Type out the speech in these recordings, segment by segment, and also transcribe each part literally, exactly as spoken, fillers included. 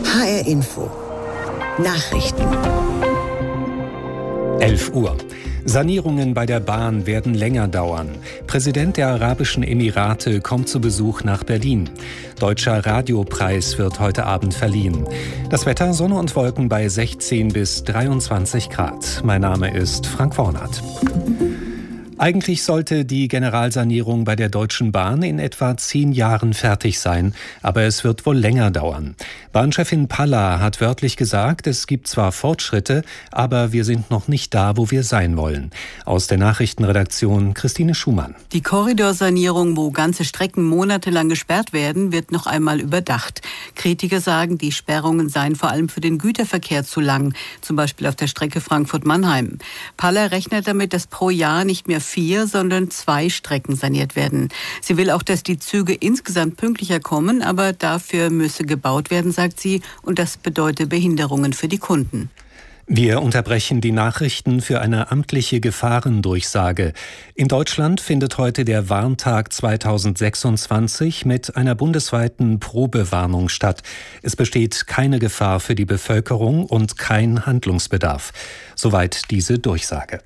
H R Info. Nachrichten. elf Uhr. Sanierungen bei der Bahn werden länger dauern. Präsident der Arabischen Emirate kommt zu Besuch nach Berlin. Deutscher Radiopreis wird heute Abend verliehen. Das Wetter: Sonne und Wolken bei sechzehn bis dreiundzwanzig Grad. Mein Name ist Frank Wornath. Eigentlich sollte die Generalsanierung bei der Deutschen Bahn in etwa zehn Jahren fertig sein, aber es wird wohl länger dauern. Bahnchefin Palla hat wörtlich gesagt, es gibt zwar Fortschritte, aber wir sind noch nicht da, wo wir sein wollen. Aus der Nachrichtenredaktion Christine Schumann. Die Korridorsanierung, wo ganze Strecken monatelang gesperrt werden, wird noch einmal überdacht. Kritiker sagen, die Sperrungen seien vor allem für den Güterverkehr zu lang, zum Beispiel auf der Strecke Frankfurt-Mannheim. Palla rechnet damit, dass pro Jahr nicht mehr vier, sondern zwei Strecken saniert werden. Sie will auch, dass die Züge insgesamt pünktlicher kommen, aber dafür müsse gebaut werden, sagt sie, und das bedeutet Behinderungen für die Kunden. Wir unterbrechen die Nachrichten für eine amtliche Gefahrendurchsage. In Deutschland findet heute der Warntag zweitausendsechsundzwanzig mit einer bundesweiten Probewarnung statt. Es besteht keine Gefahr für die Bevölkerung und kein Handlungsbedarf. Soweit diese Durchsage.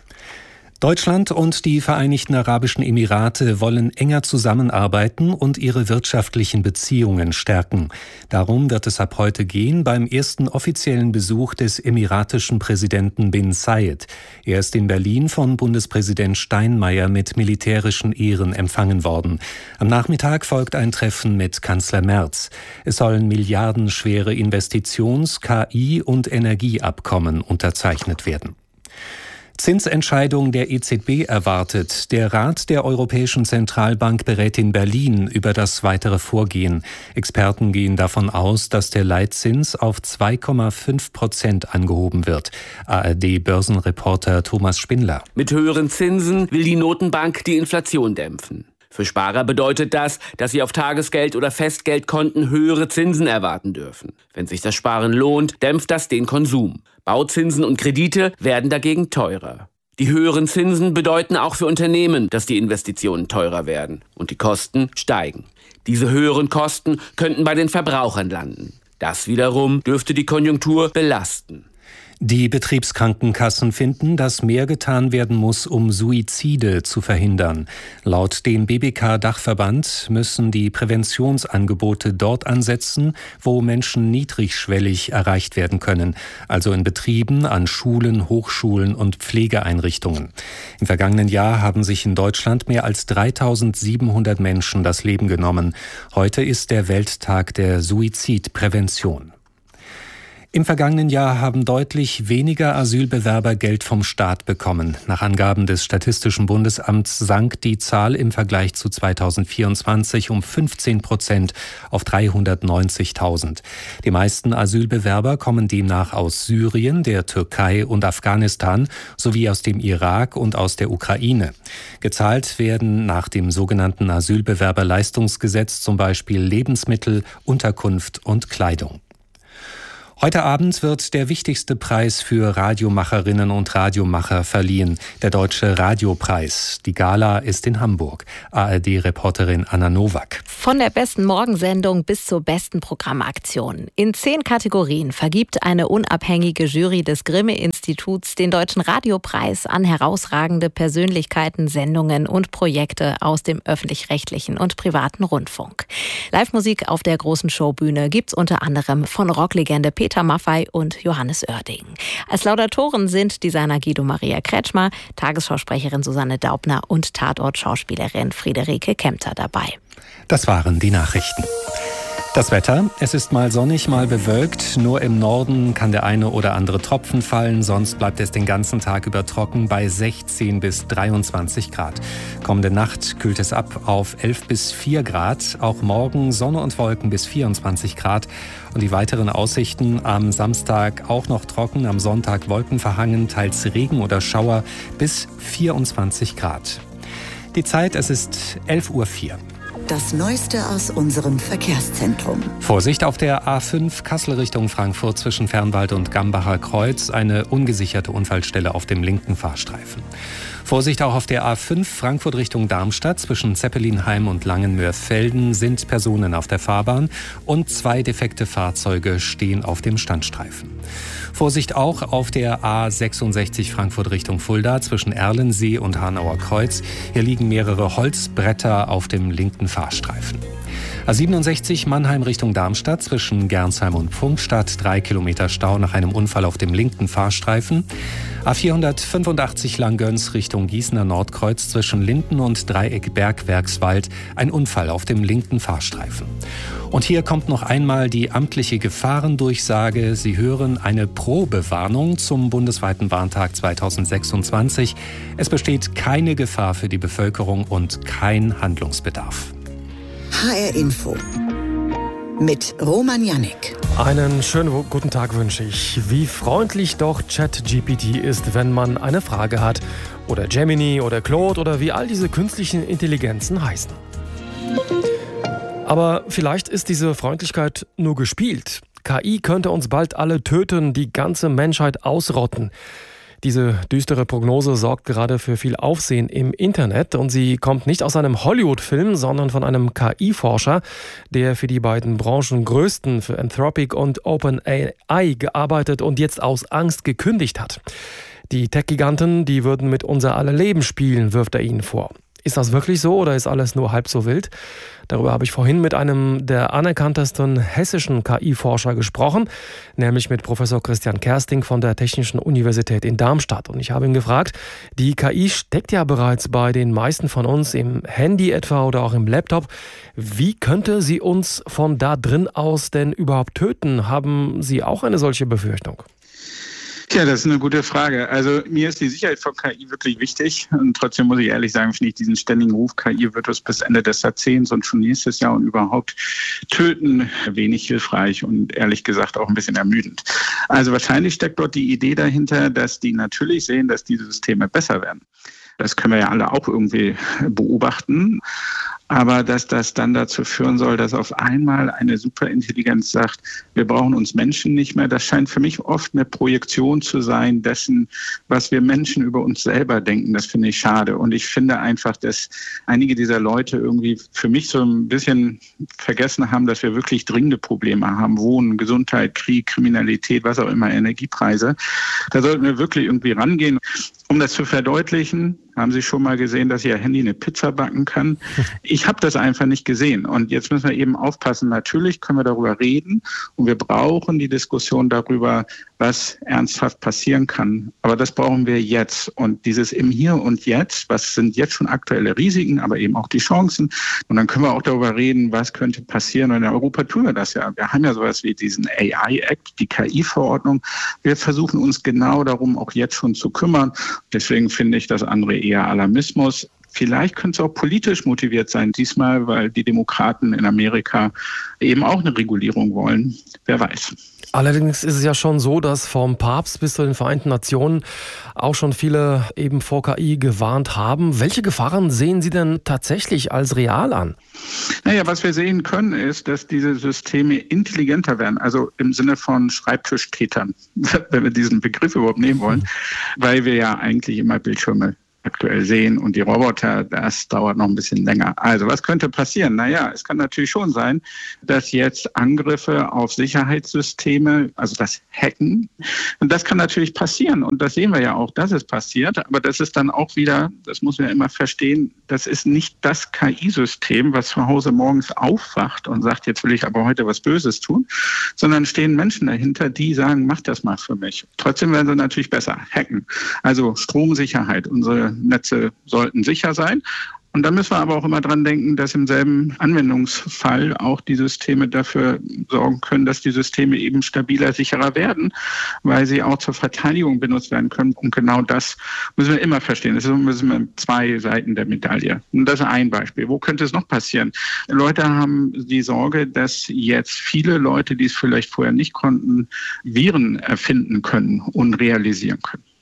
Deutschland und die Vereinigten Arabischen Emirate wollen enger zusammenarbeiten und ihre wirtschaftlichen Beziehungen stärken. Darum wird es ab heute gehen beim ersten offiziellen Besuch des emiratischen Präsidenten bin Zayed. Er ist in Berlin von Bundespräsident Steinmeier mit militärischen Ehren empfangen worden. Am Nachmittag folgt ein Treffen mit Kanzler Merz. Es sollen milliardenschwere Investitions-, K I- und Energieabkommen unterzeichnet werden. Zinsentscheidung der E Z B erwartet. Der Rat der Europäischen Zentralbank berät in Berlin über das weitere Vorgehen. Experten gehen davon aus, dass der Leitzins auf zwei Komma fünf Prozent angehoben wird. A R D-Börsenreporter Thomas Spindler. Mit höheren Zinsen will die Notenbank die Inflation dämpfen. Für Sparer bedeutet das, dass sie auf Tagesgeld- oder Festgeldkonten höhere Zinsen erwarten dürfen. Wenn sich das Sparen lohnt, dämpft das den Konsum. Bauzinsen und Kredite werden dagegen teurer. Die höheren Zinsen bedeuten auch für Unternehmen, dass die Investitionen teurer werden und die Kosten steigen. Diese höheren Kosten könnten bei den Verbrauchern landen. Das wiederum dürfte die Konjunktur belasten. Die Betriebskrankenkassen finden, dass mehr getan werden muss, um Suizide zu verhindern. Laut dem B B K-Dachverband müssen die Präventionsangebote dort ansetzen, wo Menschen niedrigschwellig erreicht werden können, also in Betrieben, an Schulen, Hochschulen und Pflegeeinrichtungen. Im vergangenen Jahr haben sich in Deutschland mehr als dreitausendsiebenhundert Menschen das Leben genommen. Heute ist der Welttag der Suizidprävention. Im vergangenen Jahr haben deutlich weniger Asylbewerber Geld vom Staat bekommen. Nach Angaben des Statistischen Bundesamts sank die Zahl im Vergleich zu zweitausendvierundzwanzig um fünfzehn Prozent auf dreihundertneunzigtausend. Die meisten Asylbewerber kommen demnach aus Syrien, der Türkei und Afghanistan sowie aus dem Irak und aus der Ukraine. Gezahlt werden nach dem sogenannten Asylbewerberleistungsgesetz zum Beispiel Lebensmittel, Unterkunft und Kleidung. Heute Abend wird der wichtigste Preis für Radiomacherinnen und Radiomacher verliehen, der Deutsche Radiopreis. Die Gala ist in Hamburg. A R D-Reporterin Anna Nowak. Von der besten Morgensendung bis zur besten Programmaktion. In zehn Kategorien vergibt eine unabhängige Jury des Grimme-Instituts den Deutschen Radiopreis an herausragende Persönlichkeiten, Sendungen und Projekte aus dem öffentlich-rechtlichen und privaten Rundfunk. Live-Musik auf der großen Showbühne gibt's unter anderem von Rocklegende Peter Maffay und Johannes Oerding. Als Laudatoren sind Designer Guido Maria Kretschmer, Tagesschausprecherin Susanne Daubner und Tatort-Schauspielerin Friederike Kempter dabei. Das waren die Nachrichten. Das Wetter: Es ist mal sonnig, mal bewölkt. Nur im Norden kann der eine oder andere Tropfen fallen. Sonst bleibt es den ganzen Tag über trocken bei sechzehn bis dreiundzwanzig Grad. Kommende Nacht kühlt es ab auf elf bis vier Grad. Auch morgen Sonne und Wolken bis vierundzwanzig Grad. Und die weiteren Aussichten: am Samstag auch noch trocken, am Sonntag wolkenverhangen, teils Regen oder Schauer bis vierundzwanzig Grad. Die Zeit: Es ist elf Uhr vier. Das Neueste aus unserem Verkehrszentrum. Vorsicht auf der A fünf Kassel Richtung Frankfurt zwischen Fernwald und Gambacher Kreuz. Eine ungesicherte Unfallstelle auf dem linken Fahrstreifen. Vorsicht auch auf der A fünf Frankfurt Richtung Darmstadt. Zwischen Zeppelinheim und Langenmörfelden sind Personen auf der Fahrbahn und zwei defekte Fahrzeuge stehen auf dem Standstreifen. Vorsicht auch auf der A sechsundsechzig Frankfurt Richtung Fulda zwischen Erlensee und Hanauer Kreuz. Hier liegen mehrere Holzbretter auf dem linken Fahrstreifen. A siebenundsechzig Mannheim Richtung Darmstadt zwischen Gernsheim und Pfungstadt. Drei Kilometer Stau nach einem Unfall auf dem linken Fahrstreifen. A vierhundertfünfundachtzig Langgöns Richtung Gießener Nordkreuz zwischen Linden und Dreieck Bergwerkswald. Ein Unfall auf dem linken Fahrstreifen. Und hier kommt noch einmal die amtliche Gefahrendurchsage. Sie hören eine Probewarnung zum bundesweiten Warntag zweitausendsechsundzwanzig. Es besteht keine Gefahr für die Bevölkerung und kein Handlungsbedarf. H R Info mit Roman Jannik. Einen schönen guten Tag wünsche ich. Wie freundlich doch ChatGPT ist, wenn man eine Frage hat. Oder Gemini oder Claude oder wie all diese künstlichen Intelligenzen heißen. Aber vielleicht ist diese Freundlichkeit nur gespielt. K I könnte uns bald alle töten, die ganze Menschheit ausrotten. Diese düstere Prognose sorgt gerade für viel Aufsehen im Internet und sie kommt nicht aus einem Hollywood-Film, sondern von einem K I-Forscher, der für die beiden branchengrößten, für Anthropic und OpenAI gearbeitet und jetzt aus Angst gekündigt hat. Die Tech-Giganten, die würden mit unser aller Leben spielen, wirft er ihnen vor. Ist das wirklich so oder ist alles nur halb so wild? Darüber habe ich vorhin mit einem der anerkanntesten hessischen K I-Forscher gesprochen, nämlich mit Professor Christian Kersting von der Technischen Universität in Darmstadt. Und ich habe ihn gefragt, die K I steckt ja bereits bei den meisten von uns im Handy etwa oder auch im Laptop. Wie könnte sie uns von da drin aus denn überhaupt töten? Haben Sie auch eine solche Befürchtung? Tja, das ist eine gute Frage. Also mir ist die Sicherheit von K I wirklich wichtig. Und trotzdem muss ich ehrlich sagen, finde ich diesen ständigen Ruf, K I wird uns bis Ende des Jahrzehnts und schon nächstes Jahr und überhaupt töten, wenig hilfreich und ehrlich gesagt auch ein bisschen ermüdend. Also wahrscheinlich steckt dort die Idee dahinter, dass die natürlich sehen, dass diese Systeme besser werden. Das können wir ja alle auch irgendwie beobachten. Aber dass das dann dazu führen soll, dass auf einmal eine Superintelligenz sagt, wir brauchen uns Menschen nicht mehr, das scheint für mich oft eine Projektion zu sein dessen, was wir Menschen über uns selber denken. Das finde ich schade. Und ich finde einfach, dass einige dieser Leute irgendwie für mich so ein bisschen vergessen haben, dass wir wirklich dringende Probleme haben. Wohnen, Gesundheit, Krieg, Kriminalität, was auch immer, Energiepreise. Da sollten wir wirklich irgendwie rangehen. Um das zu verdeutlichen, haben Sie schon mal gesehen, dass Ihr Handy eine Pizza backen kann? Ich habe das einfach nicht gesehen. Und jetzt müssen wir eben aufpassen. Natürlich können wir darüber reden und wir brauchen die Diskussion darüber, was ernsthaft passieren kann. Aber das brauchen wir jetzt. Und dieses im Hier und Jetzt, was sind jetzt schon aktuelle Risiken, aber eben auch die Chancen. Und dann können wir auch darüber reden, was könnte passieren. Und in Europa tun wir das ja. Wir haben ja sowas wie diesen A I-Act, die K I-Verordnung. Wir versuchen uns genau darum auch jetzt schon zu kümmern. Deswegen finde ich das andere eher Alarmismus. Vielleicht könnte es auch politisch motiviert sein, diesmal, weil die Demokraten in Amerika eben auch eine Regulierung wollen. Wer weiß. Allerdings ist es ja schon so, dass vom Papst bis zu den Vereinten Nationen auch schon viele eben vor K I gewarnt haben. Welche Gefahren sehen Sie denn tatsächlich als real an? Naja, was wir sehen können, ist, dass diese Systeme intelligenter werden, also im Sinne von Schreibtischtätern, wenn wir diesen Begriff überhaupt nehmen wollen, mhm. weil wir ja eigentlich immer Bildschirme aktuell sehen und die Roboter, das dauert noch ein bisschen länger. Also was könnte passieren? Naja, es kann natürlich schon sein, dass jetzt Angriffe auf Sicherheitssysteme, also das Hacken, und das kann natürlich passieren und das sehen wir ja auch, dass es passiert, aber das ist dann auch wieder, das muss man ja immer verstehen, das ist nicht das K I-System, was zu Hause morgens aufwacht und sagt, jetzt will ich aber heute was Böses tun, sondern stehen Menschen dahinter, die sagen, mach das mal für mich. Trotzdem werden sie natürlich besser hacken. Also Stromsicherheit, unsere Netze sollten sicher sein. Und da müssen wir aber auch immer dran denken, dass im selben Anwendungsfall auch die Systeme dafür sorgen können, dass die Systeme eben stabiler, sicherer werden, weil sie auch zur Verteidigung benutzt werden können. Und genau das müssen wir immer verstehen. Das sind zwei Seiten der Medaille. Und das ist ein Beispiel. Wo könnte es noch passieren? Leute haben die Sorge, dass jetzt viele Leute, die es vielleicht vorher nicht konnten, Viren erfinden können und realisieren können.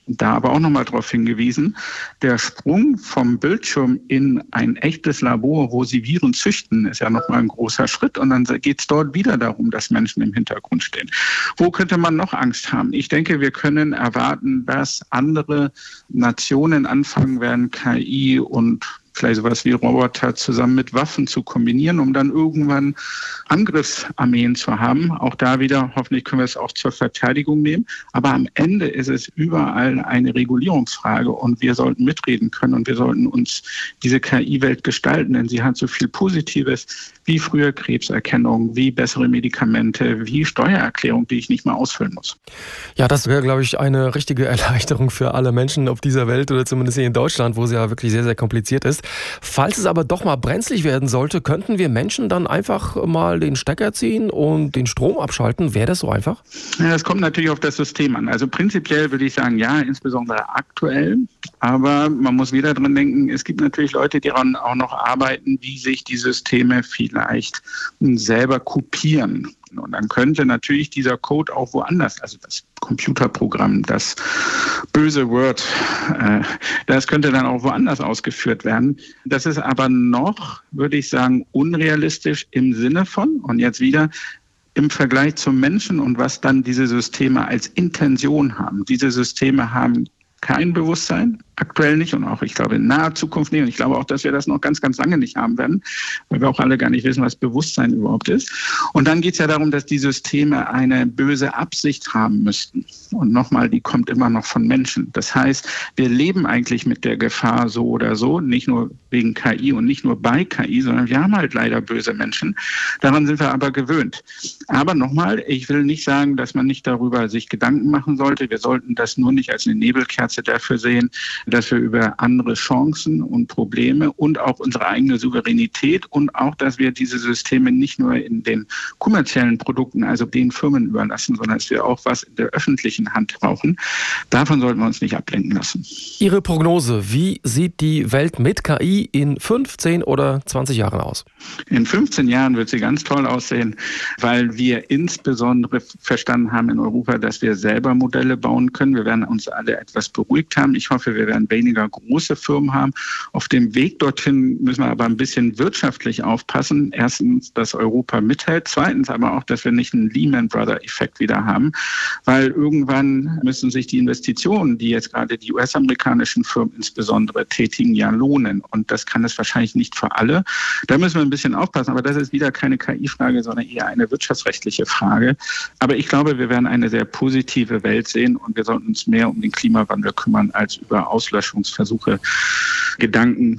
Da aber auch nochmal darauf hingewiesen, der Sprung vom Bildschirm in ein echtes Labor, wo sie Viren züchten, ist ja nochmal ein großer Schritt. Und dann geht es dort wieder darum, dass Menschen im Hintergrund stehen. Wo könnte man noch Angst haben? Ich denke, wir können erwarten, dass andere Nationen anfangen werden, K I und vielleicht sowas wie Roboter zusammen mit Waffen zu kombinieren, um dann irgendwann Angriffsarmeen zu haben. Auch da wieder, hoffentlich können wir es auch zur Verteidigung nehmen. Aber am Ende ist es überall eine Regulierungsfrage und wir sollten mitreden können und wir sollten uns diese K I-Welt gestalten, denn sie hat so viel Positives wie frühe Krebserkennung, wie bessere Medikamente, wie Steuererklärung, die ich nicht mehr ausfüllen muss. Ja, das wäre, glaube ich, eine richtige Erleichterung für alle Menschen auf dieser Welt oder zumindest hier in Deutschland, wo sie ja wirklich sehr, sehr kompliziert ist. Falls es aber doch mal brenzlig werden sollte, könnten wir Menschen dann einfach mal den Stecker ziehen und den Strom abschalten? Wäre das so einfach? Ja, das kommt natürlich auf das System an. Also prinzipiell würde ich sagen, ja, insbesondere aktuell. Aber man muss wieder dran denken, es gibt natürlich Leute, die daran auch noch arbeiten, wie sich die Systeme vielleicht selber kopieren. Und dann könnte natürlich dieser Code auch woanders, also das Computerprogramm, das böse Word, äh, das könnte dann auch woanders ausgeführt werden. Das ist aber noch, würde ich sagen, unrealistisch im Sinne von, und jetzt wieder, im Vergleich zum Menschen und was dann diese Systeme als Intention haben. Diese Systeme haben kein Bewusstsein, aktuell nicht und auch, ich glaube, in naher Zukunft nicht. Und ich glaube auch, dass wir das noch ganz, ganz lange nicht haben werden, weil wir auch alle gar nicht wissen, was Bewusstsein überhaupt ist. Und dann geht es ja darum, dass die Systeme eine böse Absicht haben müssten. Und nochmal, die kommt immer noch von Menschen. Das heißt, wir leben eigentlich mit der Gefahr so oder so, nicht nur wegen K I und nicht nur bei K I, sondern wir haben halt leider böse Menschen. Daran sind wir aber gewöhnt. Aber nochmal, ich will nicht sagen, dass man nicht darüber sich Gedanken machen sollte. Wir sollten das nur nicht als eine Nebelkerze dafür sehen, dass wir über andere Chancen und Probleme und auch unsere eigene Souveränität und auch, dass wir diese Systeme nicht nur in den kommerziellen Produkten, also den Firmen überlassen, sondern dass wir auch was in der öffentlichen Hand brauchen. Davon sollten wir uns nicht ablenken lassen. Ihre Prognose, wie sieht die Welt mit K I in fünf, zehn oder zwanzig Jahren aus? In fünfzehn Jahren wird sie ganz toll aussehen, weil wir insbesondere verstanden haben in Europa, dass wir selber Modelle bauen können. Wir werden uns alle etwas beruhigt haben. Ich hoffe, wir werden weniger große Firmen haben. Auf dem Weg dorthin müssen wir aber ein bisschen wirtschaftlich aufpassen. Erstens, dass Europa mithält. Zweitens aber auch, dass wir nicht einen Lehman Brothers-Effekt wieder haben, weil irgendwann müssen sich die Investitionen, die jetzt gerade die U S-amerikanischen Firmen insbesondere tätigen, ja lohnen. Und das kann es wahrscheinlich nicht für alle. Da müssen wir ein bisschen aufpassen. Aber das ist wieder keine K I-Frage, sondern eher eine wirtschaftsrechtliche Frage. Aber ich glaube, wir werden eine sehr positive Welt sehen und wir sollten uns mehr um den Klimawandel kümmern als über Auslöschungsversuche, Gedanken,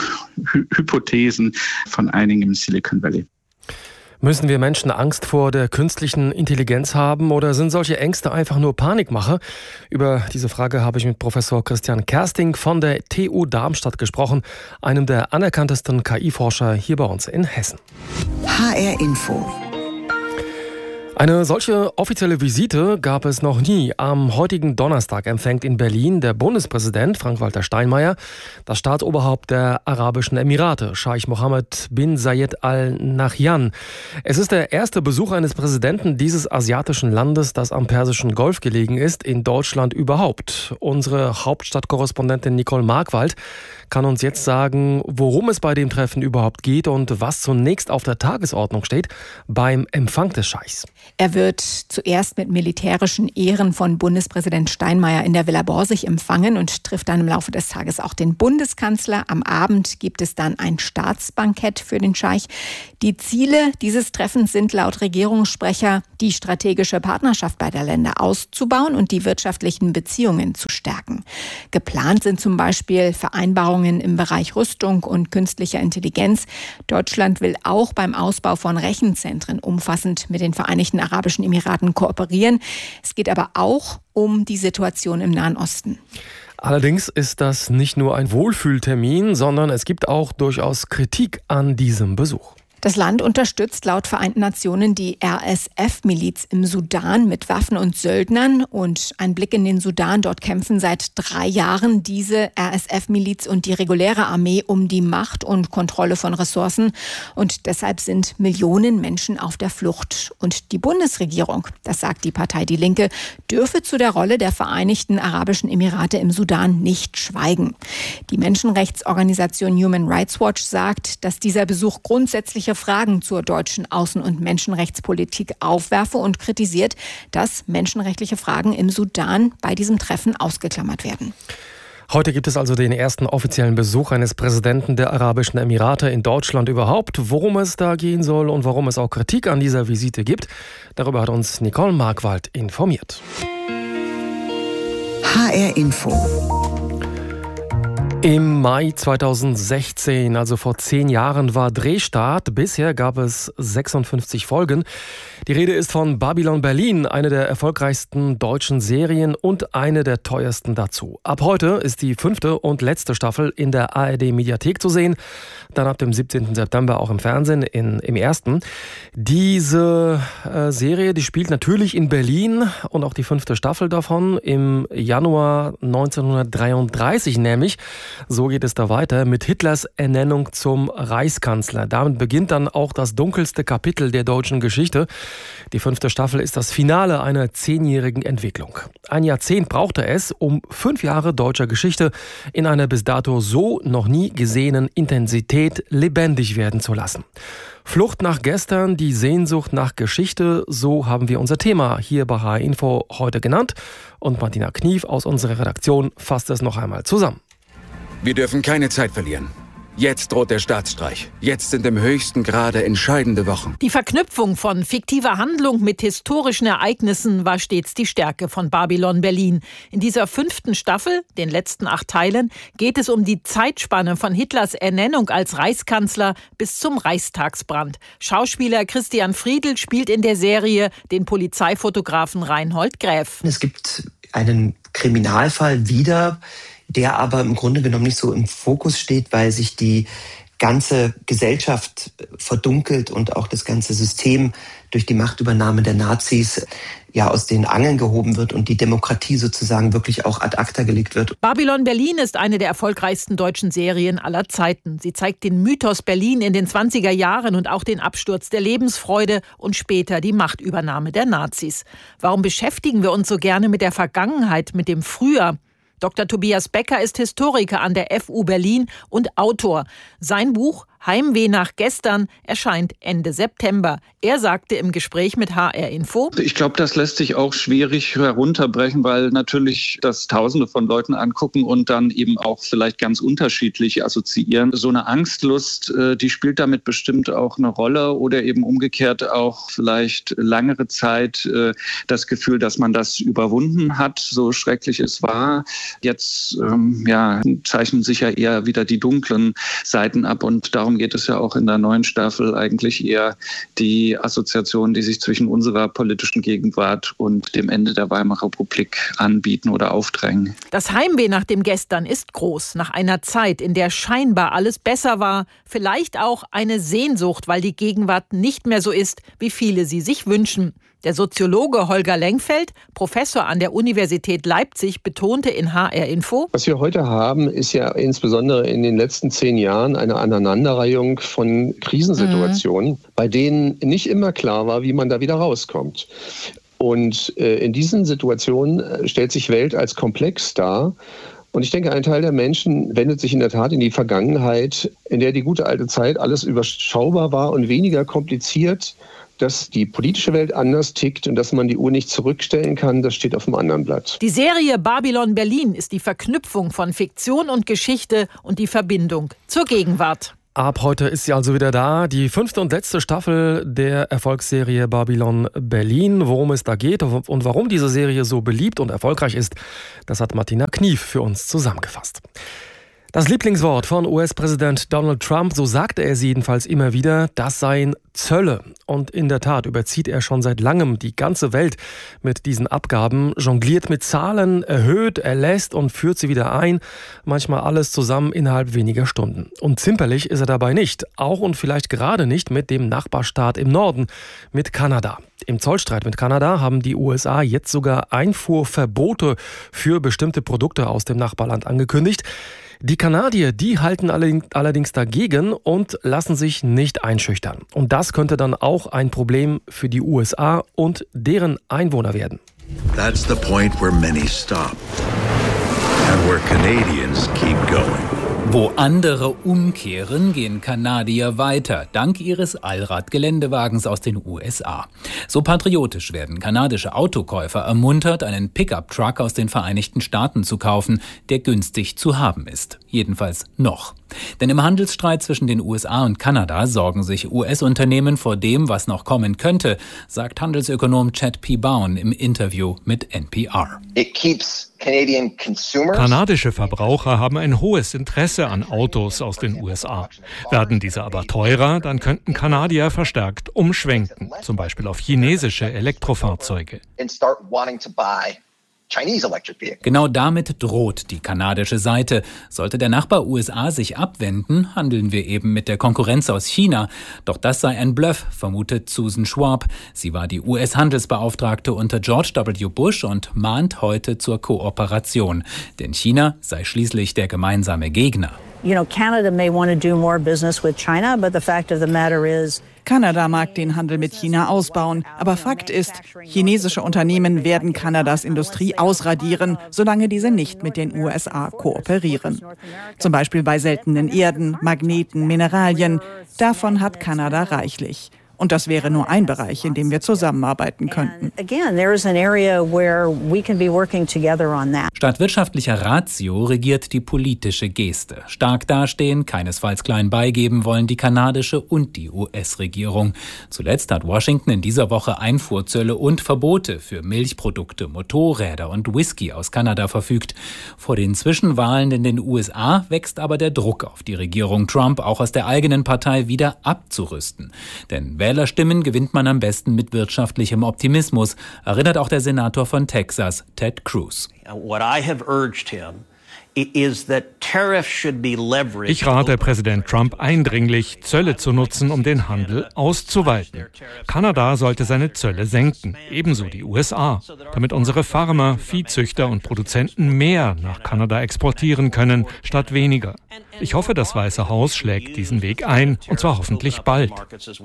Hy- Hypothesen von einigen im Silicon Valley. Müssen wir Menschen Angst vor der künstlichen Intelligenz haben oder sind solche Ängste einfach nur Panikmache? Über diese Frage habe ich mit Professor Christian Kersting von der T U Darmstadt gesprochen, einem der anerkanntesten K I-Forscher hier bei uns in Hessen. H R Info. Eine solche offizielle Visite gab es noch nie. Am heutigen Donnerstag empfängt in Berlin der Bundespräsident Frank-Walter Steinmeier das Staatsoberhaupt der Arabischen Emirate, Scheich Mohammed bin Zayed Al Nahyan. Es ist der erste Besuch eines Präsidenten dieses asiatischen Landes, das am Persischen Golf gelegen ist, in Deutschland überhaupt. Unsere Hauptstadtkorrespondentin Nicole Markwald kann uns jetzt sagen, worum es bei dem Treffen überhaupt geht und was zunächst auf der Tagesordnung steht beim Empfang des Scheichs. Er wird zuerst mit militärischen Ehren von Bundespräsident Steinmeier in der Villa Borsig empfangen und trifft dann im Laufe des Tages auch den Bundeskanzler. Am Abend gibt es dann ein Staatsbankett für den Scheich. Die Ziele dieses Treffens sind laut Regierungssprecher, die strategische Partnerschaft beider Länder auszubauen und die wirtschaftlichen Beziehungen zu stärken. Geplant sind zum Beispiel Vereinbarungen im Bereich Rüstung und künstlicher Intelligenz. Deutschland will auch beim Ausbau von Rechenzentren umfassend mit den Vereinigten Arabischen Emiraten kooperieren. Es geht aber auch um die Situation im Nahen Osten. Allerdings ist das nicht nur ein Wohlfühltermin, sondern es gibt auch durchaus Kritik an diesem Besuch. Das Land unterstützt laut Vereinten Nationen die R S F-Miliz im Sudan mit Waffen und Söldnern. Und ein Blick in den Sudan, dort kämpfen seit drei Jahren diese R S F-Miliz und die reguläre Armee um die Macht und Kontrolle von Ressourcen. Und deshalb sind Millionen Menschen auf der Flucht. Und die Bundesregierung, das sagt die Partei Die Linke, dürfe zu der Rolle der Vereinigten Arabischen Emirate im Sudan nicht schweigen. Die Menschenrechtsorganisation Human Rights Watch sagt, dass dieser Besuch grundsätzliche Fragen zur deutschen Außen- und Menschenrechtspolitik aufwerfe und kritisiert, dass menschenrechtliche Fragen im Sudan bei diesem Treffen ausgeklammert werden. Heute gibt es also den ersten offiziellen Besuch eines Präsidenten der Arabischen Emirate in Deutschland überhaupt. Worum es da gehen soll und warum es auch Kritik an dieser Visite gibt, darüber hat uns Nicole Markwald informiert. H R Info. Im Mai zweitausendsechzehn, also vor zehn Jahren, war Drehstart. Bisher gab es sechsundfünfzig Folgen. Die Rede ist von Babylon Berlin, eine der erfolgreichsten deutschen Serien und eine der teuersten dazu. Ab heute ist die fünfte und letzte Staffel in der A R D-Mediathek zu sehen. Dann ab dem siebzehnten September auch im Fernsehen, in, im ersten. Diese äh, Serie, die spielt natürlich in Berlin und auch die fünfte Staffel davon im Januar neunzehnhundertdreiunddreißig nämlich. So geht es da weiter mit Hitlers Ernennung zum Reichskanzler. Damit beginnt dann auch das dunkelste Kapitel der deutschen Geschichte. Die fünfte Staffel ist das Finale einer zehnjährigen Entwicklung. Ein Jahrzehnt brauchte es, um fünf Jahre deutscher Geschichte in einer bis dato so noch nie gesehenen Intensität lebendig werden zu lassen. Flucht nach gestern, die Sehnsucht nach Geschichte, so haben wir unser Thema hier bei H R Info heute genannt. Und Martina Knief aus unserer Redaktion fasst es noch einmal zusammen. Wir dürfen keine Zeit verlieren. Jetzt droht der Staatsstreich. Jetzt sind im höchsten Grade entscheidende Wochen. Die Verknüpfung von fiktiver Handlung mit historischen Ereignissen war stets die Stärke von Babylon Berlin. In dieser fünften Staffel, den letzten acht Teilen, geht es um die Zeitspanne von Hitlers Ernennung als Reichskanzler bis zum Reichstagsbrand. Schauspieler Christian Friedl spielt in der Serie den Polizeifotografen Reinhold Gräf. Es gibt einen Kriminalfall wieder, der aber im Grunde genommen nicht so im Fokus steht, weil sich die ganze Gesellschaft verdunkelt und auch das ganze System durch die Machtübernahme der Nazis ja aus den Angeln gehoben wird und die Demokratie sozusagen wirklich auch ad acta gelegt wird. Babylon Berlin ist eine der erfolgreichsten deutschen Serien aller Zeiten. Sie zeigt den Mythos Berlin in den zwanziger Jahren und auch den Absturz der Lebensfreude und später die Machtübernahme der Nazis. Warum beschäftigen wir uns so gerne mit der Vergangenheit, mit dem Früher? Doktor Tobias Becker ist Historiker an der F U Berlin und Autor. Sein Buch Heimweh nach gestern erscheint Ende September. Er sagte im Gespräch mit H R Info: Ich glaube, das lässt sich auch schwierig herunterbrechen, weil natürlich das Tausende von Leuten angucken und dann eben auch vielleicht ganz unterschiedlich assoziieren. So eine Angstlust, die spielt damit bestimmt auch eine Rolle oder eben umgekehrt auch vielleicht langere Zeit das Gefühl, dass man das überwunden hat, so schrecklich es war. Jetzt ähm, ja, zeichnen sich ja eher wieder die dunklen Seiten ab und darum geht es ja auch in der neuen Staffel eigentlich eher die Assoziationen, die sich zwischen unserer politischen Gegenwart und dem Ende der Weimarer Republik anbieten oder aufdrängen. Das Heimweh nach dem Gestern ist groß, nach einer Zeit, in der scheinbar alles besser war, vielleicht auch eine Sehnsucht, weil die Gegenwart nicht mehr so ist, wie viele sie sich wünschen. Der Soziologe Holger Lengfeld, Professor an der Universität Leipzig, betonte in H R Info: Was wir heute haben, ist ja insbesondere in den letzten zehn Jahren eine Aneinanderreihung von Krisensituationen, mhm. bei denen nicht immer klar war, wie man da wieder rauskommt. Und äh, in diesen Situationen stellt sich Welt als komplex dar. Und ich denke, ein Teil der Menschen wendet sich in der Tat in die Vergangenheit, in der die gute alte Zeit alles überschaubar war und weniger kompliziert. Dass die politische Welt anders tickt und dass man die Uhr nicht zurückstellen kann, das steht auf dem anderen Blatt. Die Serie Babylon Berlin ist die Verknüpfung von Fiktion und Geschichte und die Verbindung zur Gegenwart. Ab heute ist sie also wieder da, die fünfte und letzte Staffel der Erfolgsserie Babylon Berlin. Worum es da geht und warum diese Serie so beliebt und erfolgreich ist, das hat Martina Knief für uns zusammengefasst. Das Lieblingswort von U S-Präsident Donald Trump, so sagte er es jedenfalls immer wieder, das seien Zölle. Und in der Tat überzieht er schon seit langem die ganze Welt mit diesen Abgaben, jongliert mit Zahlen, erhöht, erlässt und führt sie wieder ein, manchmal alles zusammen innerhalb weniger Stunden. Und zimperlich ist er dabei nicht, auch und vielleicht gerade nicht mit dem Nachbarstaat im Norden, mit Kanada. Im Zollstreit mit Kanada haben die U S A jetzt sogar Einfuhrverbote für bestimmte Produkte aus dem Nachbarland angekündigt. Die Kanadier, die halten allerdings dagegen und lassen sich nicht einschüchtern. Und das könnte dann auch ein Problem für die U S A und deren Einwohner werden. That's the point where many stop and where Canadians keep going. Wo andere umkehren, gehen Kanadier weiter, dank ihres Allrad-Geländewagens aus den U S A. So patriotisch werden kanadische Autokäufer ermuntert, einen Pickup-Truck aus den Vereinigten Staaten zu kaufen, der günstig zu haben ist. Jedenfalls noch. Denn im Handelsstreit zwischen den U S A und Kanada sorgen sich U S-Unternehmen vor dem, was noch kommen könnte, sagt Handelsökonom Chad P. Bown im Interview mit N P R. It keeps Canadian consumers. Kanadische Verbraucher haben ein hohes Interesse an Autos aus den U S A. Werden diese aber teurer, dann könnten Kanadier verstärkt umschwenken, zum Beispiel auf chinesische Elektrofahrzeuge. And start wanting to buy Chinese electric vehicles. Genau damit droht die kanadische Seite. Sollte der Nachbar U S A sich abwenden, handeln wir eben mit der Konkurrenz aus China. Doch das sei ein Bluff, vermutet Susan Schwab. Sie war die U S-Handelsbeauftragte unter George W. Bush und mahnt heute zur Kooperation. Denn China sei schließlich der gemeinsame Gegner. You know, Canada may want to do more business with China, but the fact of the matter is, Kanada mag den Handel mit China ausbauen, aber Fakt ist, chinesische Unternehmen werden Kanadas Industrie ausradieren, solange diese nicht mit den U S A kooperieren. Zum Beispiel bei seltenen Erden, Magneten, Mineralien. Davon hat Kanada reichlich. Und das wäre nur ein Bereich, in dem wir zusammenarbeiten könnten. Statt wirtschaftlicher Ratio regiert die politische Geste. Stark dastehen, keinesfalls klein beigeben wollen die kanadische und die U S-Regierung. Zuletzt hat Washington in dieser Woche Einfuhrzölle und Verbote für Milchprodukte, Motorräder und Whisky aus Kanada verfügt. Vor den Zwischenwahlen in den U S A wächst aber der Druck auf die Regierung Trump, auch aus der eigenen Partei wieder abzurüsten. Denn Wählerstimmen gewinnt man am besten mit wirtschaftlichem Optimismus, erinnert auch der Senator von Texas, Ted Cruz. What I have urged him is that tariffs should be leveraged. Ich rate Präsident Trump eindringlich, Zölle zu nutzen, um den Handel auszuweiten. Kanada sollte seine Zölle senken, ebenso die U S A, damit unsere Farmer, Viehzüchter und Produzenten mehr nach Kanada exportieren können, statt weniger. Ich hoffe, das Weiße Haus schlägt diesen Weg ein, und zwar hoffentlich bald.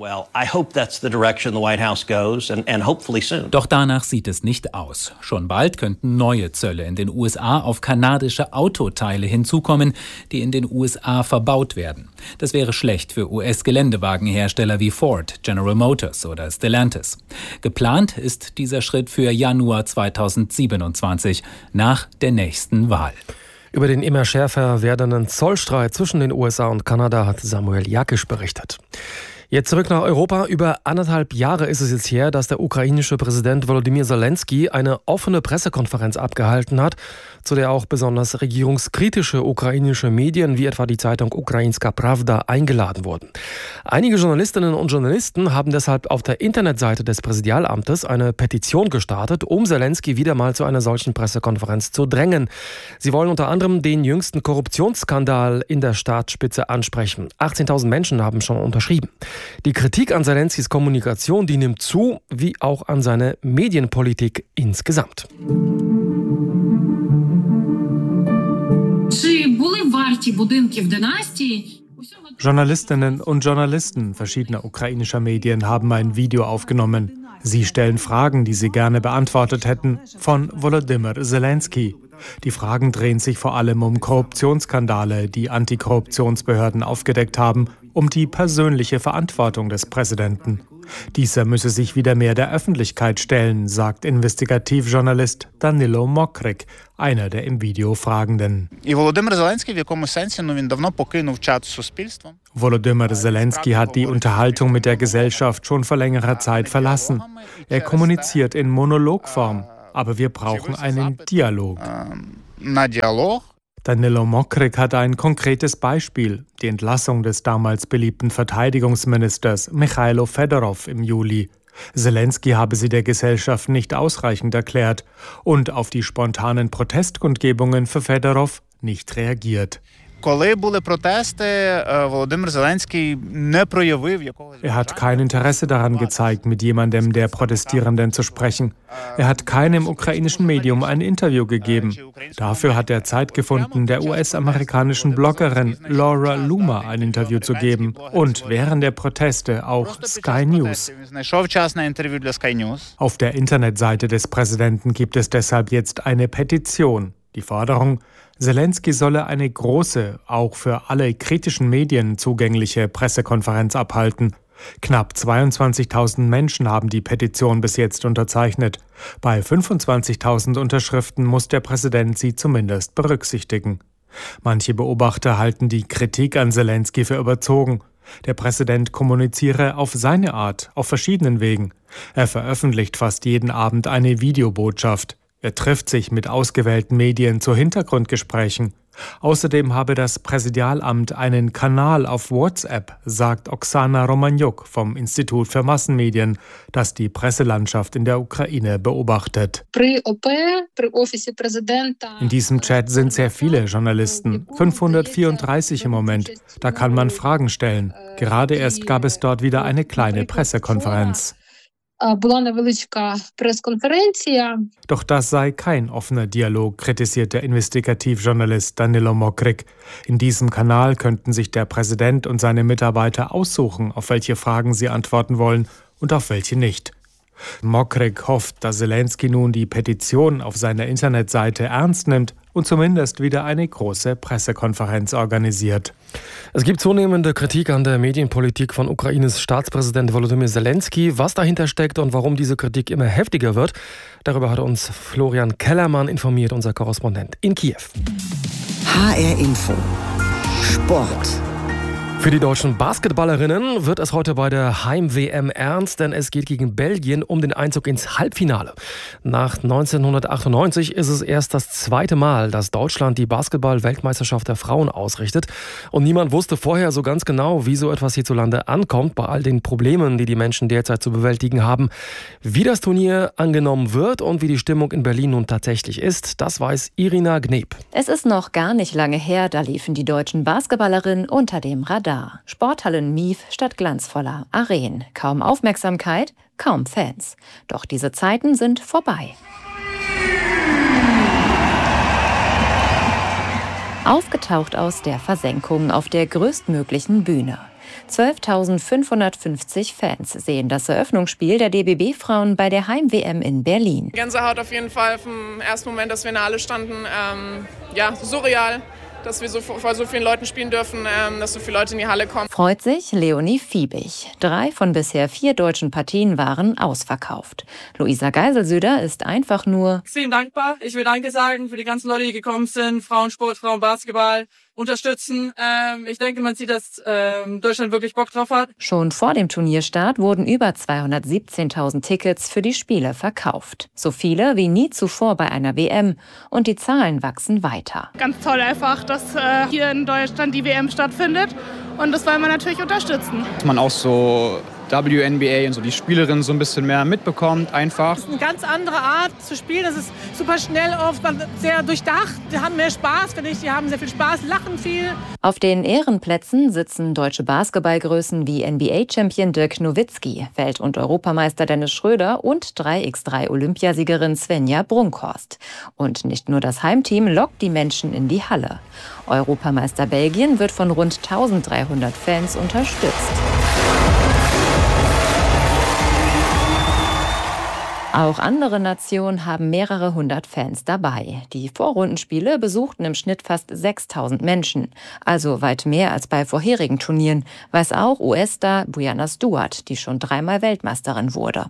Doch danach sieht es nicht aus. Schon bald könnten neue Zölle in den U S A auf kanadische Autoteile hinzukommen, die in den U S A verbaut werden. Das wäre schlecht für U S-Geländewagenhersteller wie Ford, General Motors oder Stellantis. Geplant ist dieser Schritt für Januar zweitausendsiebenundzwanzig, nach der nächsten Wahl. Über den immer schärfer werdenden Zollstreit zwischen den U S A und Kanada hat Samuel Jakisch berichtet. Jetzt zurück nach Europa. Über anderthalb Jahre ist es jetzt her, dass der ukrainische Präsident Volodymyr Zelensky eine offene Pressekonferenz abgehalten hat, zu der auch besonders regierungskritische ukrainische Medien wie etwa die Zeitung Ukrainska Pravda eingeladen wurden. Einige Journalistinnen und Journalisten haben deshalb auf der Internetseite des Präsidialamtes eine Petition gestartet, um Zelensky wieder mal zu einer solchen Pressekonferenz zu drängen. Sie wollen unter anderem den jüngsten Korruptionsskandal in der Staatsspitze ansprechen. achtzehntausend Menschen haben schon unterschrieben. Die Kritik an Zelenskys Kommunikation, die nimmt zu, wie auch an seine Medienpolitik insgesamt. Journalistinnen und Journalisten verschiedener ukrainischer Medien haben ein Video aufgenommen. Sie stellen Fragen, die sie gerne beantwortet hätten, von Volodymyr Zelensky. Die Fragen drehen sich vor allem um Korruptionsskandale, die Antikorruptionsbehörden aufgedeckt haben, um die persönliche Verantwortung des Präsidenten. Dieser müsse sich wieder mehr der Öffentlichkeit stellen, sagt Investigativjournalist Danilo Mokryk, einer der im Video Fragenden. Volodymyr Zelensky hat die Unterhaltung mit der Gesellschaft schon vor längerer Zeit verlassen. Er kommuniziert in Monologform, aber wir brauchen einen Dialog. Danilo Mokryk hat ein konkretes Beispiel, die Entlassung des damals beliebten Verteidigungsministers Michailo Fedorov im Juli. Selensky habe sie der Gesellschaft nicht ausreichend erklärt und auf die spontanen Protestkundgebungen für Fedorov nicht reagiert. Er hat kein Interesse daran gezeigt, mit jemandem der Protestierenden zu sprechen. Er hat keinem ukrainischen Medium ein Interview gegeben. Dafür hat er Zeit gefunden, der U S-amerikanischen Bloggerin Laura Loomer ein Interview zu geben und während der Proteste auch Sky News. Auf der Internetseite des Präsidenten gibt es deshalb jetzt eine Petition. Die Forderung: Selensky solle eine große, auch für alle kritischen Medien zugängliche Pressekonferenz abhalten. Knapp zweiundzwanzigtausend Menschen haben die Petition bis jetzt unterzeichnet. Bei fünfundzwanzigtausend Unterschriften muss der Präsident sie zumindest berücksichtigen. Manche Beobachter halten die Kritik an Selensky für überzogen. Der Präsident kommuniziere auf seine Art, auf verschiedenen Wegen. Er veröffentlicht fast jeden Abend eine Videobotschaft. Er trifft sich mit ausgewählten Medien zu Hintergrundgesprächen. Außerdem habe das Präsidialamt einen Kanal auf WhatsApp, sagt Oksana Romaniuk vom Institut für Massenmedien, das die Presselandschaft in der Ukraine beobachtet. In diesem Chat sind sehr viele Journalisten, fünfhundertvierunddreißig im Moment. Da kann man Fragen stellen. Gerade erst gab es dort wieder eine kleine Pressekonferenz. Doch das sei kein offener Dialog, kritisiert der Investigativjournalist Danilo Mokryk. In diesem Kanal könnten sich der Präsident und seine Mitarbeiter aussuchen, auf welche Fragen sie antworten wollen und auf welche nicht. Mokryk hofft, dass Selensky nun die Petition auf seiner Internetseite ernst nimmt und zumindest wieder eine große Pressekonferenz organisiert. Es gibt zunehmende Kritik an der Medienpolitik von Ukraines Staatspräsident Volodymyr Selensky. Was dahinter steckt und warum diese Kritik immer heftiger wird, darüber hat uns Florian Kellermann informiert, unser Korrespondent in Kiew. H R Info Sport. Für die deutschen Basketballerinnen wird es heute bei der Heim-W M ernst, denn es geht gegen Belgien um den Einzug ins Halbfinale. Nach neunzehnhundertachtundneunzig ist es erst das zweite Mal, dass Deutschland die Basketball-Weltmeisterschaft der Frauen ausrichtet. Und niemand wusste vorher so ganz genau, wie so etwas hierzulande ankommt, bei all den Problemen, die die Menschen derzeit zu bewältigen haben. Wie das Turnier angenommen wird und wie die Stimmung in Berlin nun tatsächlich ist, das weiß Irina Gneb. Es ist noch gar nicht lange her, da liefen die deutschen Basketballerinnen unter dem Radar. Sporthallen Mief statt glanzvoller Arenen. Kaum Aufmerksamkeit, kaum Fans. Doch diese Zeiten sind vorbei. Aufgetaucht aus der Versenkung auf der größtmöglichen Bühne. zwölftausendfünfhundertfünfzig Fans sehen das Eröffnungsspiel der D B B-Frauen bei der Heim-W M in Berlin. Gänsehaut auf jeden Fall vom ersten Moment, dass wir in der Halle standen. Ähm, ja, surreal, dass wir so vor so vielen Leuten spielen dürfen, ähm, dass so viele Leute in die Halle kommen. Freut sich Leonie Fiebig. Drei von bisher vier deutschen Partien waren ausverkauft. Luisa Geiselsüder ist einfach nur extrem dankbar. Ich will Danke sagen für die ganzen Leute, die gekommen sind. Frauensport, Frauenbasketball unterstützen. Ähm, ich denke, man sieht, dass ähm, Deutschland wirklich Bock drauf hat. Schon vor dem Turnierstart wurden über zweihundertsiebzehntausend Tickets für die Spiele verkauft. So viele wie nie zuvor bei einer W M. Und die Zahlen wachsen weiter. Ganz toll einfach, dass äh, hier in Deutschland die W M stattfindet. Und das wollen wir natürlich unterstützen. Dass man auch so W N B A und so die Spielerinnen so ein bisschen mehr mitbekommt, einfach. Das ist eine ganz andere Art zu spielen. Das ist super schnell, oft sehr durchdacht. Die haben mehr Spaß, finde ich. Die haben sehr viel Spaß, lachen viel. Auf den Ehrenplätzen sitzen deutsche Basketballgrößen wie N B A-Champion Dirk Nowitzki, Welt- und Europameister Dennis Schröder und drei mal drei Olympiasiegerin Svenja Brunkhorst. Und nicht nur das Heimteam lockt die Menschen in die Halle. Europameister Belgien wird von rund eintausenddreihundert Fans unterstützt. Auch andere Nationen haben mehrere hundert Fans dabei. Die Vorrundenspiele besuchten im Schnitt fast sechstausend Menschen, also weit mehr als bei vorherigen Turnieren, weiß auch U S-Star Breanna Stewart, die schon dreimal Weltmeisterin wurde.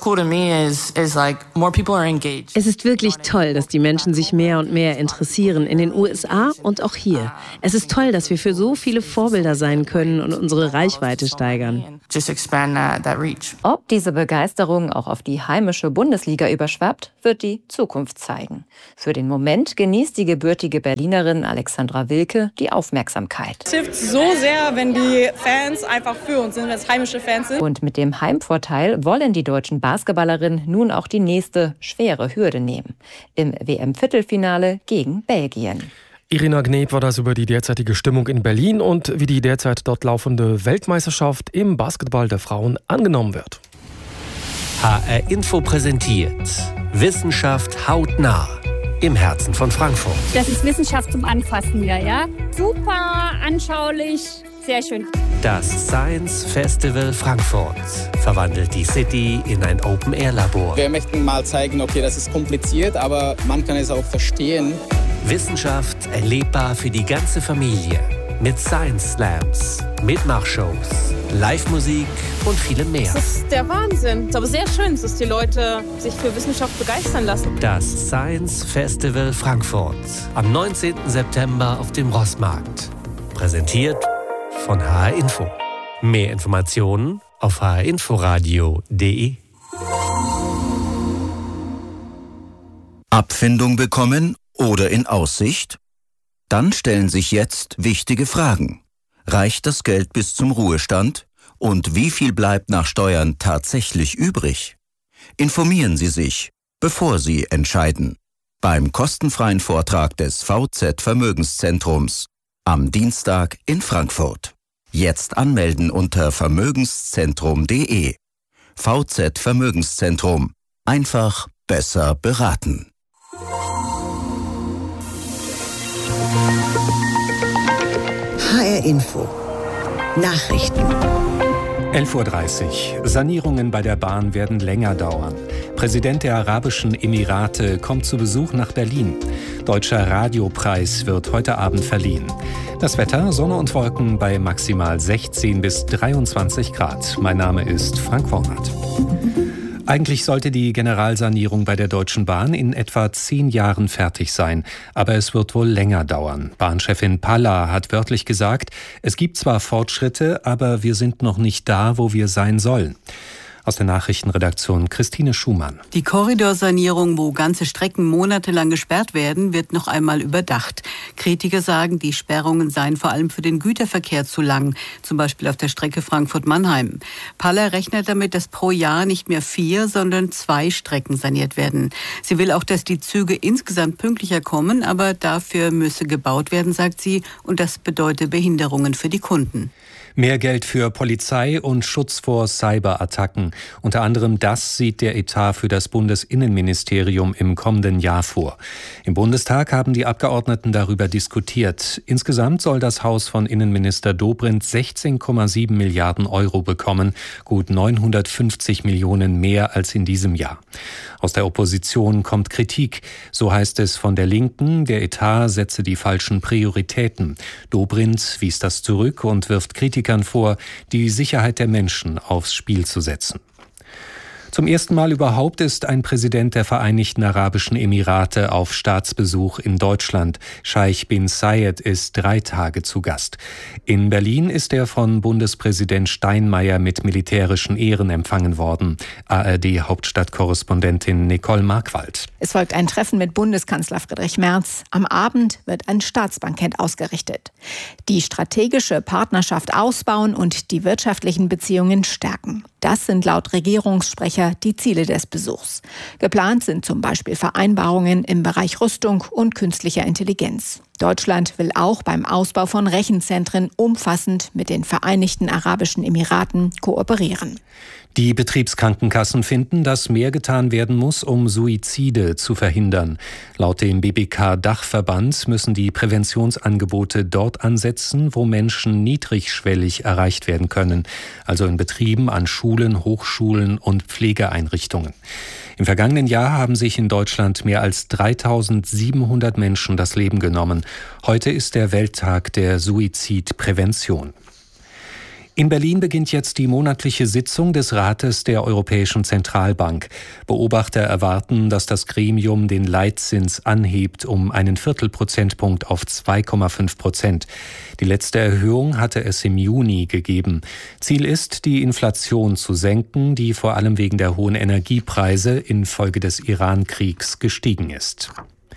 Es ist wirklich toll, dass die Menschen sich mehr und mehr interessieren, in den U S A und auch hier. Es ist toll, dass wir für so viele Vorbilder sein können und unsere Reichweite steigern. just expand that, that reach. Ob diese Begeisterung auch auf die heimische Bundesliga überschwappt, wird die Zukunft zeigen. Für den Moment genießt die gebürtige Berlinerin Alexandra Wilke die Aufmerksamkeit. Es hilft so sehr, wenn die Fans einfach für uns sind, wenn es heimische Fans sind. Und mit dem Heimvorteil wollen die deutschen Basketballerinnen nun auch die nächste schwere Hürde nehmen. Im W M-Viertelfinale gegen Belgien. Irina Gneb war das über die derzeitige Stimmung in Berlin und wie die derzeit dort laufende Weltmeisterschaft im Basketball der Frauen angenommen wird. H R Info präsentiert Wissenschaft hautnah im Herzen von Frankfurt. Das ist Wissenschaft zum Anfassen wieder, ja? Super anschaulich, sehr schön. Das Science Festival Frankfurt verwandelt die City in ein Open-Air-Labor. Wir möchten mal zeigen, okay, das ist kompliziert, aber man kann es auch verstehen. Wissenschaft erlebbar für die ganze Familie. Mit Science Slams, Mitmachshows, Live-Musik und vielem mehr. Das ist der Wahnsinn. Es ist aber sehr schön, dass die Leute sich für Wissenschaft begeistern lassen. Das Science Festival Frankfurt am neunzehnten September auf dem Rossmarkt. Präsentiert von H R Info. Mehr Informationen auf h r inforadio punkt d e. Abfindung bekommen oder in Aussicht? Dann stellen sich jetzt wichtige Fragen. Reicht das Geld bis zum Ruhestand? Und wie viel bleibt nach Steuern tatsächlich übrig? Informieren Sie sich, bevor Sie entscheiden. Beim kostenfreien Vortrag des V Z Vermögenszentrums am Dienstag in Frankfurt. Jetzt anmelden unter vermögenszentrum punkt d e. V Z Vermögenszentrum. Einfach besser beraten. H R Info. Nachrichten. elf Uhr dreißig. Sanierungen bei der Bahn werden länger dauern. Präsident der Arabischen Emirate kommt zu Besuch nach Berlin. Deutscher Radiopreis wird heute Abend verliehen. Das Wetter, Sonne und Wolken bei maximal sechzehn bis dreiundzwanzig Grad. Mein Name ist Frank Wornert. Eigentlich sollte die Generalsanierung bei der Deutschen Bahn in etwa zehn Jahren fertig sein. Aber es wird wohl länger dauern. Bahnchefin Palla hat wörtlich gesagt, es gibt zwar Fortschritte, aber wir sind noch nicht da, wo wir sein sollen. Aus der Nachrichtenredaktion Christine Schumann. Die Korridorsanierung, wo ganze Strecken monatelang gesperrt werden, wird noch einmal überdacht. Kritiker sagen, die Sperrungen seien vor allem für den Güterverkehr zu lang, zum Beispiel auf der Strecke Frankfurt-Mannheim. Palla rechnet damit, dass pro Jahr nicht mehr vier, sondern zwei Strecken saniert werden. Sie will auch, dass die Züge insgesamt pünktlicher kommen, aber dafür müsse gebaut werden, sagt sie, und das bedeutet Behinderungen für die Kunden. Mehr Geld für Polizei und Schutz vor Cyberattacken. Unter anderem das sieht der Etat für das Bundesinnenministerium im kommenden Jahr vor. Im Bundestag haben die Abgeordneten darüber diskutiert. Insgesamt soll das Haus von Innenminister Dobrindt sechzehn Komma sieben Milliarden Euro bekommen, gut neunhundertfünfzig Millionen mehr als in diesem Jahr. Aus der Opposition kommt Kritik. So heißt es von der Linken, der Etat setze die falschen Prioritäten. Dobrindt wies das zurück und wirft Kritikern vor, die Sicherheit der Menschen aufs Spiel zu setzen. Zum ersten Mal überhaupt ist ein Präsident der Vereinigten Arabischen Emirate auf Staatsbesuch in Deutschland. Scheich bin Zayed ist drei Tage zu Gast. In Berlin ist er von Bundespräsident Steinmeier mit militärischen Ehren empfangen worden. A R D-Hauptstadtkorrespondentin Nicole Markwald. Es folgt ein Treffen mit Bundeskanzler Friedrich Merz. Am Abend wird ein Staatsbankett ausgerichtet. Die strategische Partnerschaft ausbauen und die wirtschaftlichen Beziehungen stärken. Das sind laut Regierungssprecher die Ziele des Besuchs. Geplant sind zum Beispiel Vereinbarungen im Bereich Rüstung und künstlicher Intelligenz. Deutschland will auch beim Ausbau von Rechenzentren umfassend mit den Vereinigten Arabischen Emiraten kooperieren. Die Betriebskrankenkassen finden, dass mehr getan werden muss, um Suizide zu verhindern. Laut dem B B K-Dachverband müssen die Präventionsangebote dort ansetzen, wo Menschen niedrigschwellig erreicht werden können, also in Betrieben, an Schulen, Hochschulen und Pflegeeinrichtungen. Im vergangenen Jahr haben sich in Deutschland mehr als dreitausendsiebenhundert Menschen das Leben genommen. Heute ist der Welttag der Suizidprävention. In Berlin beginnt jetzt die monatliche Sitzung des Rates der Europäischen Zentralbank. Beobachter erwarten, dass das Gremium den Leitzins anhebt um einen Viertelprozentpunkt auf zwei Komma fünf Prozent. Die letzte Erhöhung hatte es im Juni gegeben. Ziel ist, die Inflation zu senken, die vor allem wegen der hohen Energiepreise infolge des Iran-Kriegs gestiegen ist.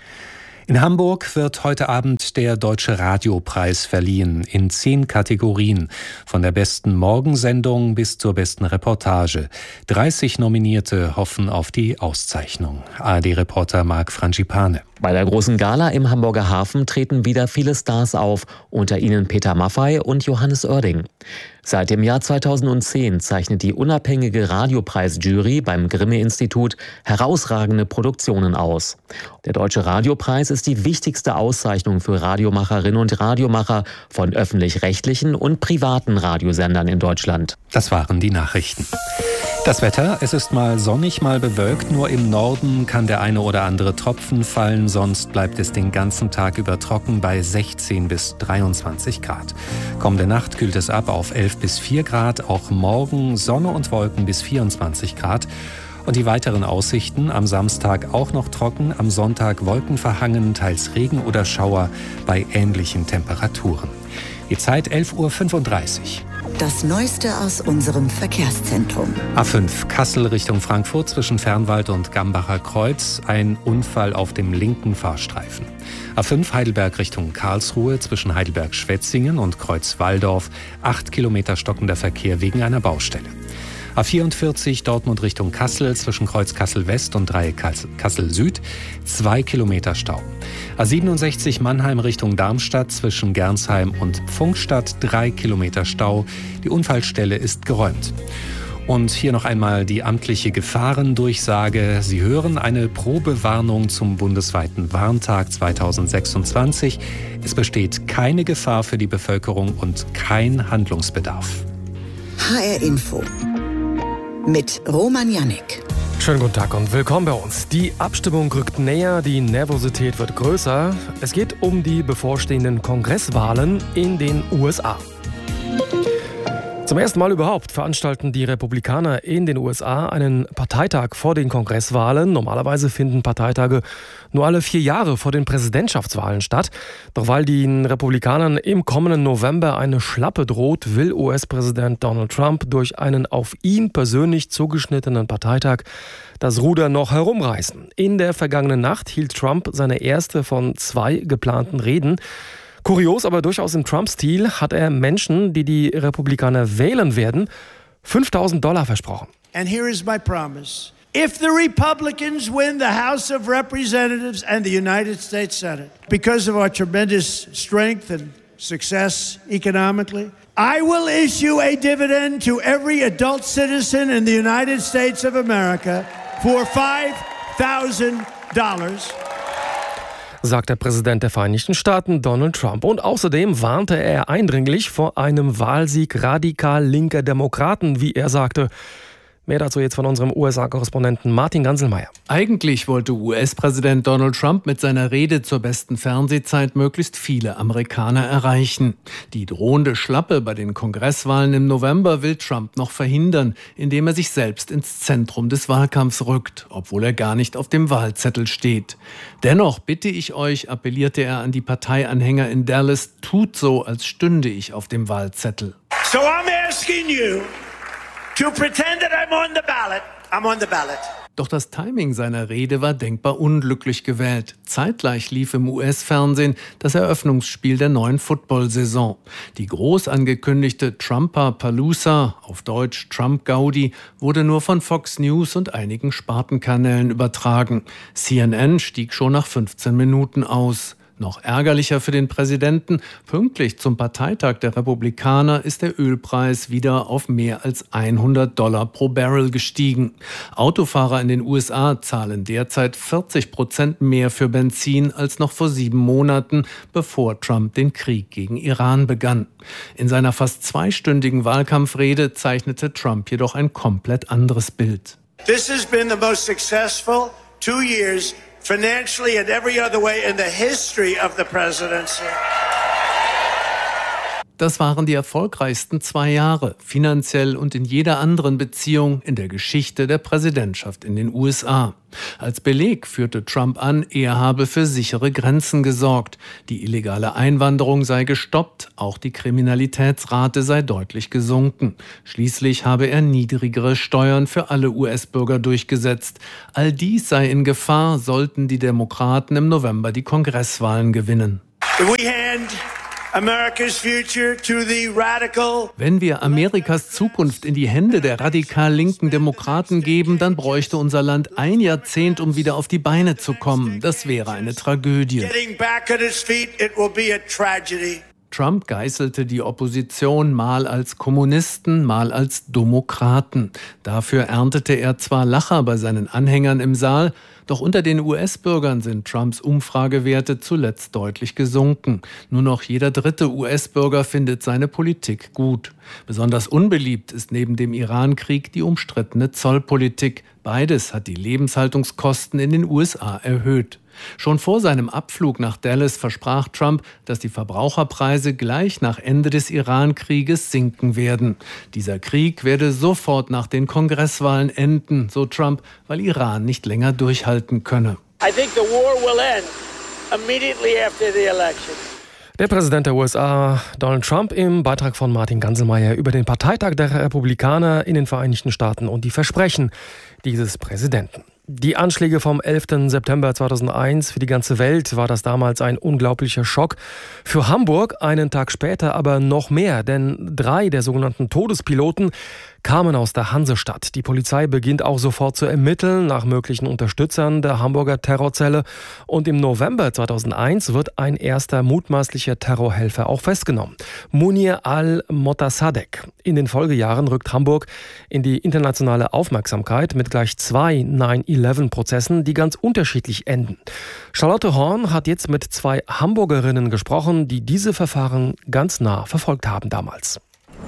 In Hamburg wird heute Abend der Deutsche Radiopreis verliehen, in zehn Kategorien, von der besten Morgensendung bis zur besten Reportage. dreißig Nominierte hoffen auf die Auszeichnung. A R D-Reporter Marc Frangipane. Bei der großen Gala im Hamburger Hafen treten wieder viele Stars auf, unter ihnen Peter Maffay und Johannes Oerding. Seit dem Jahr zweitausendzehn zeichnet die unabhängige Radiopreisjury beim Grimme-Institut herausragende Produktionen aus. Der Deutsche Radiopreis ist die wichtigste Auszeichnung für Radiomacherinnen und Radiomacher von öffentlich-rechtlichen und privaten Radiosendern in Deutschland. Das waren die Nachrichten. Das Wetter, es ist mal sonnig, mal bewölkt. Nur im Norden kann der eine oder andere Tropfen fallen. Sonst bleibt es den ganzen Tag über trocken bei sechzehn bis dreiundzwanzig Grad. Kommende Nacht kühlt es ab auf elf bis vier Grad. Auch morgen Sonne und Wolken bis vierundzwanzig Grad. Und die weiteren Aussichten: am Samstag auch noch trocken, am Sonntag wolkenverhangen, teils Regen oder Schauer bei ähnlichen Temperaturen. Die Zeit elf Uhr fünfunddreißig. Das Neueste aus unserem Verkehrszentrum. A fünf Kassel Richtung Frankfurt zwischen Fernwald und Gambacher Kreuz. Ein Unfall auf dem linken Fahrstreifen. A fünf Heidelberg Richtung Karlsruhe zwischen Heidelberg-Schwetzingen und Kreuz-Walldorf. Acht Kilometer stockender Verkehr wegen einer Baustelle. A vierundvierzig Dortmund Richtung Kassel zwischen Kreuz Kassel-West und Dreieck Kassel-Süd. Zwei Kilometer Stau. A siebenundsechzig Mannheim Richtung Darmstadt zwischen Gernsheim und Pfungstadt. Drei Kilometer Stau. Die Unfallstelle ist geräumt. Und hier noch einmal die amtliche Gefahrendurchsage. Sie hören eine Probewarnung zum bundesweiten Warntag zweitausendsechsundzwanzig. Es besteht keine Gefahr für die Bevölkerung und kein Handlungsbedarf. H R Info mit Roman Jannik. Schönen guten Tag und willkommen bei uns. Die Abstimmung rückt näher, die Nervosität wird größer. Es geht um die bevorstehenden Kongresswahlen in den U S A. Zum ersten Mal überhaupt veranstalten die Republikaner in den U S A einen Parteitag vor den Kongresswahlen. Normalerweise finden Parteitage nur alle vier Jahre vor den Präsidentschaftswahlen statt. Doch weil den Republikanern im kommenden November eine Schlappe droht, will U S-Präsident Donald Trump durch einen auf ihn persönlich zugeschnittenen Parteitag das Ruder noch herumreißen. In der vergangenen Nacht hielt Trump seine erste von zwei geplanten Reden. Kurios, aber durchaus im Trump-Stil hat er Menschen, die die Republikaner wählen werden, fünftausend Dollar versprochen. And here is my promise. If the Republicans win the House of Representatives and the United States Senate, because of our tremendous strength and success economically, I will issue a dividend to every adult citizen in the United States of America for five thousand dollars. Sagt der Präsident der Vereinigten Staaten, Donald Trump. Und außerdem warnte er eindringlich vor einem Wahlsieg radikal linker Demokraten, wie er sagte. Mehr dazu jetzt von unserem U S A-Korrespondenten Martin Ganselmeier. Eigentlich wollte U S-Präsident Donald Trump mit seiner Rede zur besten Fernsehzeit möglichst viele Amerikaner erreichen. Die drohende Schlappe bei den Kongresswahlen im November will Trump noch verhindern, indem er sich selbst ins Zentrum des Wahlkampfs rückt, obwohl er gar nicht auf dem Wahlzettel steht. Dennoch bitte ich euch, appellierte er an die Parteianhänger in Dallas, tut so, als stünde ich auf dem Wahlzettel. So I'm asking you to pretend that I'm on the ballot. I'm on the ballot. Doch das Timing seiner Rede war denkbar unglücklich gewählt. Zeitgleich lief im U S-Fernsehen das Eröffnungsspiel der neuen Football-Saison. Die groß angekündigte Trumper-Palooza, auf Deutsch Trump-Gaudi, wurde nur von Fox News und einigen Spartenkanälen übertragen. C N N stieg schon nach fünfzehn Minuten aus. Noch ärgerlicher für den Präsidenten, pünktlich zum Parteitag der Republikaner ist der Ölpreis wieder auf mehr als hundert Dollar pro Barrel gestiegen. Autofahrer in den U S A zahlen derzeit vierzig Prozent mehr für Benzin als noch vor sieben Monaten, bevor Trump den Krieg gegen Iran begann. In seiner fast zweistündigen Wahlkampfrede zeichnete Trump jedoch ein komplett anderes Bild. This has been the most successful two years financially and every other way in the history of the presidency. Das waren die erfolgreichsten zwei Jahre, finanziell und in jeder anderen Beziehung in der Geschichte der Präsidentschaft in den U S A. Als Beleg führte Trump an, er habe für sichere Grenzen gesorgt. Die illegale Einwanderung sei gestoppt, auch die Kriminalitätsrate sei deutlich gesunken. Schließlich habe er niedrigere Steuern für alle U S-Bürger durchgesetzt. All dies sei in Gefahr, sollten die Demokraten im November die Kongresswahlen gewinnen. Wenn wir Amerikas Zukunft in die Hände der radikal linken Demokraten geben, dann bräuchte unser Land ein Jahrzehnt, um wieder auf die Beine zu kommen. Das wäre eine Tragödie. Trump geißelte die Opposition mal als Kommunisten, mal als Demokraten. Dafür erntete er zwar Lacher bei seinen Anhängern im Saal, doch unter den U S-Bürgern sind Trumps Umfragewerte zuletzt deutlich gesunken. Nur noch jeder dritte U S-Bürger findet seine Politik gut. Besonders unbeliebt ist neben dem Iran-Krieg die umstrittene Zollpolitik. Beides hat die Lebenshaltungskosten in den U S A erhöht. Schon vor seinem Abflug nach Dallas versprach Trump, dass die Verbraucherpreise gleich nach Ende des Iran-Krieges sinken werden. Dieser Krieg werde sofort nach den Kongresswahlen enden, so Trump, weil Iran nicht länger durchhalten könne. I think the war will end immediately after the election. Der Präsident der U S A, Donald Trump, im Beitrag von Martin Ganselmeier über den Parteitag der Republikaner in den Vereinigten Staaten und die Versprechen dieses Präsidenten. Die Anschläge vom elften September zweitausendeins, für die ganze Welt war das damals ein unglaublicher Schock. Für Hamburg einen Tag später aber noch mehr, denn drei der sogenannten Todespiloten kamen aus der Hansestadt. Die Polizei beginnt auch sofort zu ermitteln nach möglichen Unterstützern der Hamburger Terrorzelle. Und im November zweitausendeins wird ein erster mutmaßlicher Terrorhelfer auch festgenommen. Munir al-Motassadegh. In den Folgejahren rückt Hamburg in die internationale Aufmerksamkeit mit gleich zwei neun elf Prozessen, die ganz unterschiedlich enden. Charlotte Horn hat jetzt mit zwei Hamburgerinnen gesprochen, die diese Verfahren ganz nah verfolgt haben damals.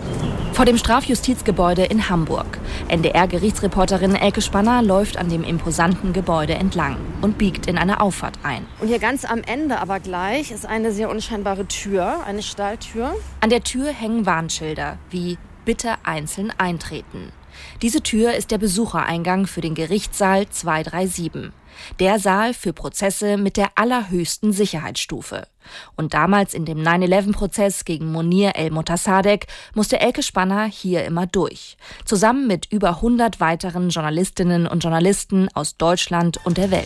Vor dem Strafjustizgebäude in Hamburg. N D R-Gerichtsreporterin Elke Spanner läuft an dem imposanten Gebäude entlang und biegt in eine Auffahrt ein. Und hier ganz am Ende aber gleich ist eine sehr unscheinbare Tür, eine Stahltür. An der Tür hängen Warnschilder wie „Bitte einzeln eintreten“. Diese Tür ist der Besuchereingang für den Gerichtssaal zwei drei sieben. Der Saal für Prozesse mit der allerhöchsten Sicherheitsstufe. Und damals in dem neun elf Prozess gegen Munir al-Motassadegh musste Elke Spanner hier immer durch. Zusammen mit über hundert weiteren Journalistinnen und Journalisten aus Deutschland und der Welt.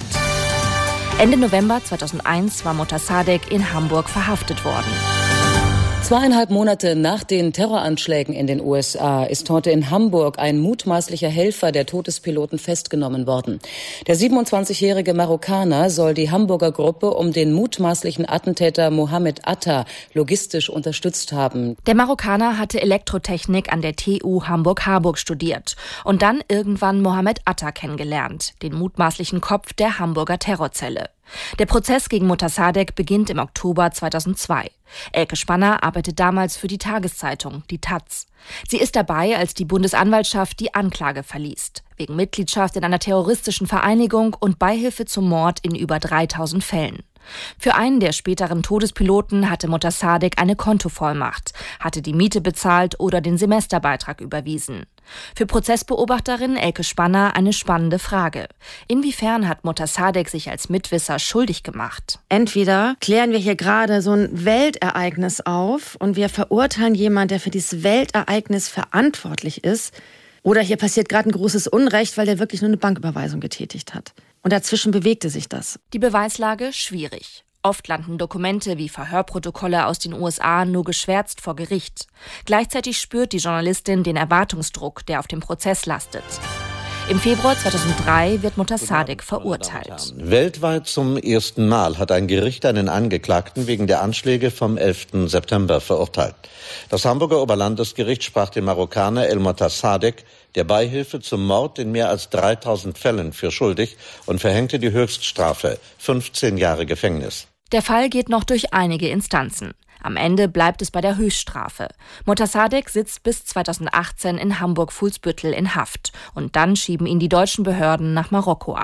Ende November zweitausendeins war Motassadegh in Hamburg verhaftet worden. Zweieinhalb Monate nach den Terroranschlägen in den U S A ist heute in Hamburg ein mutmaßlicher Helfer der Todespiloten festgenommen worden. Der siebenundzwanzigjährige Marokkaner soll die Hamburger Gruppe um den mutmaßlichen Attentäter Mohammed Atta logistisch unterstützt haben. Der Marokkaner hatte Elektrotechnik an der T U Hamburg-Harburg studiert und dann irgendwann Mohammed Atta kennengelernt, den mutmaßlichen Kopf der Hamburger Terrorzelle. Der Prozess gegen Motassadegh beginnt im Oktober zweitausendzwei. Elke Spanner arbeitet damals für die Tageszeitung, die Taz. Sie ist dabei, als die Bundesanwaltschaft die Anklage verliest, wegen Mitgliedschaft in einer terroristischen Vereinigung und Beihilfe zum Mord in über dreitausend Fällen. Für einen der späteren Todespiloten hatte Motassadegh eine Kontovollmacht, hatte die Miete bezahlt oder den Semesterbeitrag überwiesen. Für Prozessbeobachterin Elke Spanner eine spannende Frage. Inwiefern hat Motassadegh sich als Mitwisser schuldig gemacht? Entweder klären wir hier gerade so ein Weltereignis auf und wir verurteilen jemanden, der für dieses Weltereignis verantwortlich ist, oder hier passiert gerade ein großes Unrecht, weil der wirklich nur eine Banküberweisung getätigt hat. Und dazwischen bewegte sich das. Die Beweislage schwierig. Oft landen Dokumente wie Verhörprotokolle aus den U S A nur geschwärzt vor Gericht. Gleichzeitig spürt die Journalistin den Erwartungsdruck, der auf dem Prozess lastet. Im Februar zweitausenddrei wird Motassadegh verurteilt. Weltweit zum ersten Mal hat ein Gericht einen Angeklagten wegen der Anschläge vom elften September verurteilt. Das Hamburger Oberlandesgericht sprach den Marokkaner al-Motassadegh der Beihilfe zum Mord in mehr als dreitausend Fällen für schuldig und verhängte die Höchststrafe, fünfzehn Jahre Gefängnis. Der Fall geht noch durch einige Instanzen. Am Ende bleibt es bei der Höchststrafe. Motassadegh sitzt bis zweitausendachtzehn in Hamburg-Fuhlsbüttel in Haft und dann schieben ihn die deutschen Behörden nach Marokko ab.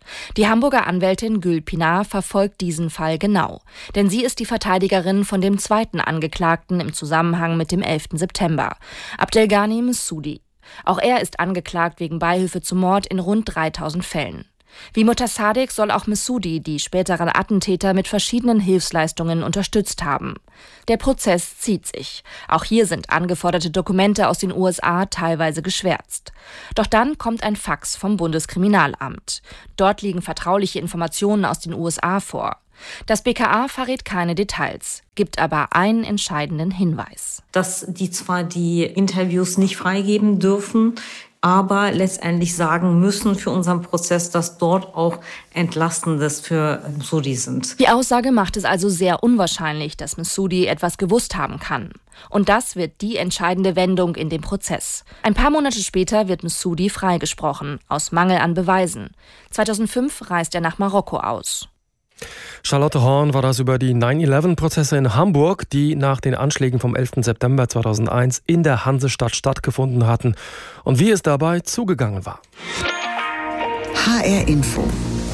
Die Hamburger Anwältin Gül Pinar verfolgt diesen Fall genau. Denn sie ist die Verteidigerin von dem zweiten Angeklagten im Zusammenhang mit dem elften September, Abdelghani Messoudi. Auch er ist angeklagt wegen Beihilfe zum Mord in rund dreitausend Fällen. Wie Motassadegh soll auch Messoudi die späteren Attentäter mit verschiedenen Hilfsleistungen unterstützt haben. Der Prozess zieht sich. Auch hier sind angeforderte Dokumente aus den U S A teilweise geschwärzt. Doch dann kommt ein Fax vom Bundeskriminalamt. Dort liegen vertrauliche Informationen aus den U S A vor. Das B K A verrät keine Details, gibt aber einen entscheidenden Hinweis. Dass die zwar die Interviews nicht freigeben dürfen, aber letztendlich sagen müssen für unseren Prozess, dass dort auch Entlastendes für Messoudi sind. Die Aussage macht es also sehr unwahrscheinlich, dass Messoudi etwas gewusst haben kann. Und das wird die entscheidende Wendung in dem Prozess. Ein paar Monate später wird Messoudi freigesprochen, aus Mangel an Beweisen. zweitausendfünf reist er nach Marokko aus. Charlotte Horn war das über die neun elf Prozesse in Hamburg, die nach den Anschlägen vom elften September zweitausendeins in der Hansestadt stattgefunden hatten und wie es dabei zugegangen war. H R Info.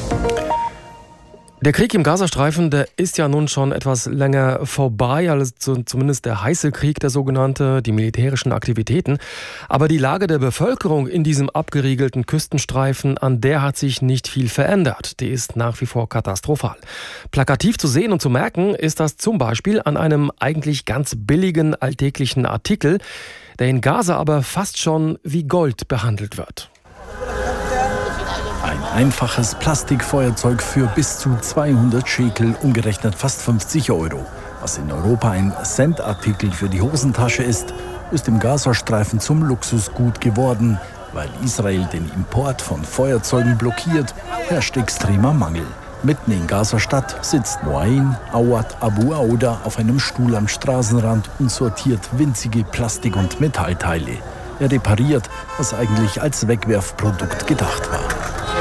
Der Krieg im Gazastreifen, der ist ja nun schon etwas länger vorbei, also zumindest der heiße Krieg, der sogenannte, die militärischen Aktivitäten. Aber die Lage der Bevölkerung in diesem abgeriegelten Küstenstreifen, an der hat sich nicht viel verändert. Die ist nach wie vor katastrophal. Plakativ zu sehen und zu merken ist das zum Beispiel an einem eigentlich ganz billigen alltäglichen Artikel, der in Gaza aber fast schon wie Gold behandelt wird. Ein einfaches Plastikfeuerzeug für bis zu zweihundert Schekel, umgerechnet fast fünfzig Euro. Was in Europa ein Centartikel für die Hosentasche ist, ist im Gazastreifen zum Luxusgut geworden. Weil Israel den Import von Feuerzeugen blockiert, herrscht extremer Mangel. Mitten in Gaza-Stadt sitzt Moain Awad Abu Auda auf einem Stuhl am Straßenrand und sortiert winzige Plastik- und Metallteile. Er repariert, was eigentlich als Wegwerfprodukt gedacht war.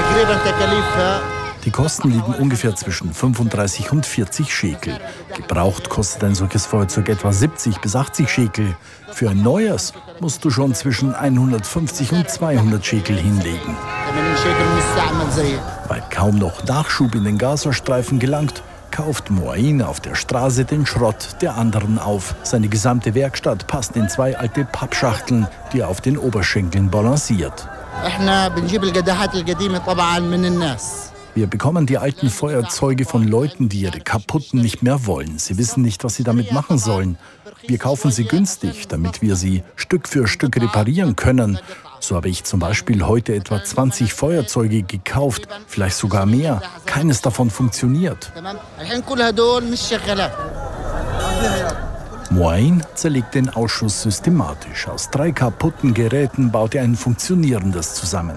Die Kosten liegen ungefähr zwischen fünfunddreißig und vierzig Schekel. Gebraucht kostet ein solches Feuerzeug etwa siebzig bis achtzig Schekel. Für ein neues musst du schon zwischen hundertfünfzig und zweihundert Schekel hinlegen. Weil kaum noch Nachschub in den Gazastreifen gelangt, kauft Moain auf der Straße den Schrott der anderen auf. Seine gesamte Werkstatt passt in zwei alte Pappschachteln, die er auf den Oberschenkeln balanciert. Wir bekommen die alten Feuerzeuge von Leuten, die ihre kaputten nicht mehr wollen. Sie wissen nicht, was sie damit machen sollen. Wir kaufen sie günstig, damit wir sie Stück für Stück reparieren können. So habe ich zum Beispiel heute etwa zwanzig Feuerzeuge gekauft, vielleicht sogar mehr. Keines davon funktioniert. Moain zerlegt den Ausschuss systematisch. Aus drei kaputten Geräten baut er ein funktionierendes zusammen.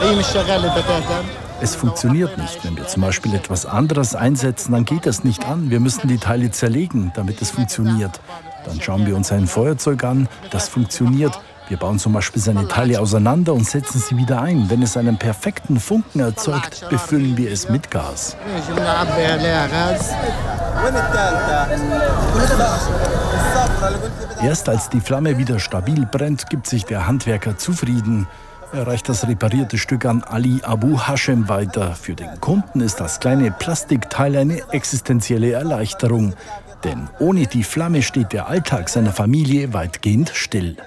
Es funktioniert nicht. Wenn wir zum Beispiel etwas anderes einsetzen, dann geht das nicht an. Wir müssen die Teile zerlegen, damit es funktioniert. Dann schauen wir uns ein Feuerzeug an, das funktioniert. Wir bauen zum Beispiel seine Teile auseinander und setzen sie wieder ein. Wenn es einen perfekten Funken erzeugt, befüllen wir es mit Gas. Erst als die Flamme wieder stabil brennt, gibt sich der Handwerker zufrieden. Er reicht das reparierte Stück an Ali Abu Hashem weiter. Für den Kunden ist das kleine Plastikteil eine existenzielle Erleichterung. Denn ohne die Flamme steht der Alltag seiner Familie weitgehend still.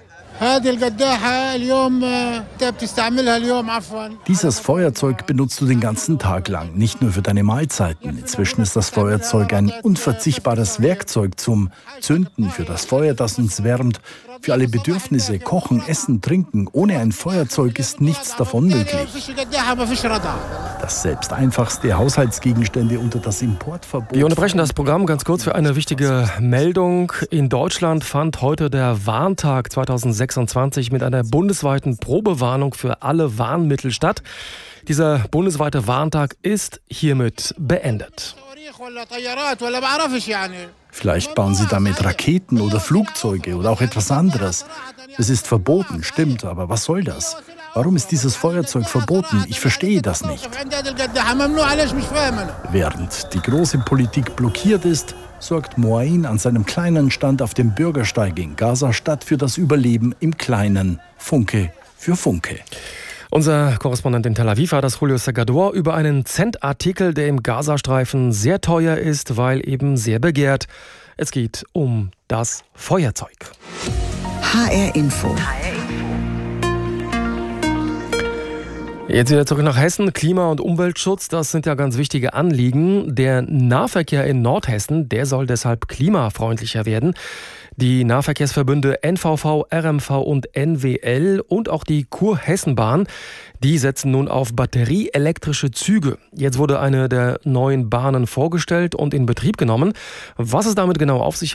Dieses Feuerzeug benutzt du den ganzen Tag lang, nicht nur für deine Mahlzeiten. Inzwischen ist das Feuerzeug ein unverzichtbares Werkzeug zum Zünden, für das Feuer, das uns wärmt, für alle Bedürfnisse, Kochen, Essen, Trinken. Ohne ein Feuerzeug ist nichts davon möglich. Dass selbst einfachste Haushaltsgegenstände unter das Importverbot... Wir unterbrechen das Programm ganz kurz für eine wichtige Meldung. In Deutschland fand heute der Warntag zweitausendsechsundzwanzig mit einer bundesweiten Probewarnung für alle Warnmittel statt. Dieser bundesweite Warntag ist hiermit beendet. Vielleicht bauen sie damit Raketen oder Flugzeuge oder auch etwas anderes. Es ist verboten, stimmt, aber was soll das? Warum ist dieses Feuerzeug verboten? Ich verstehe das nicht. Während die große Politik blockiert ist, sorgt Moain an seinem kleinen Stand auf dem Bürgersteig in Gaza-Stadt für das Überleben im Kleinen. Funke für Funke. Unser Korrespondent in Tel Aviv war das Julio Segador über einen Cent-Artikel, der im Gazastreifen sehr teuer ist, weil eben sehr begehrt. Es geht um das Feuerzeug. H R Info. Jetzt wieder zurück nach Hessen. Klima- und Umweltschutz, das sind ja ganz wichtige Anliegen. Der Nahverkehr in Nordhessen, der soll deshalb klimafreundlicher werden. Die Nahverkehrsverbünde N V V, R M V und N W L und auch die Kurhessenbahn, die setzen nun auf batterieelektrische Züge. Jetzt wurde eine der neuen Bahnen vorgestellt und in Betrieb genommen. Was es damit genau auf sich